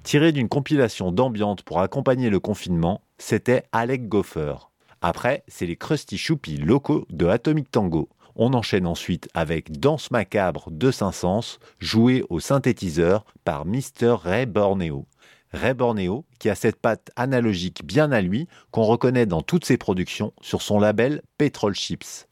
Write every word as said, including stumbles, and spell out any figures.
Tiré d'une compilation d'ambiance pour accompagner le confinement, c'était Alec Gopher. Après, c'est les Krusty Choupis locaux de Atomic Tango. On enchaîne ensuite avec Danse macabre de Saint-Saëns, joué au synthétiseur par Mister Ray Borneo. Ray Borneo, qui a cette patte analogique bien à lui, qu'on reconnaît dans toutes ses productions sur son label Petrol Chips.